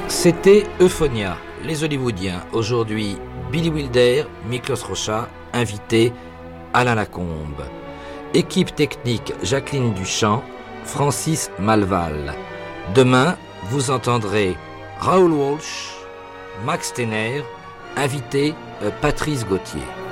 C'était Euphonia, les Hollywoodiens. Aujourd'hui, Billy Wilder, Miklos Rocha, invité Alain Lacombe. Équipe technique Jacqueline Duchamp, Francis Malval. Demain, vous entendrez Raoul Walsh, Max Steiner, invité Patrice Gauthier.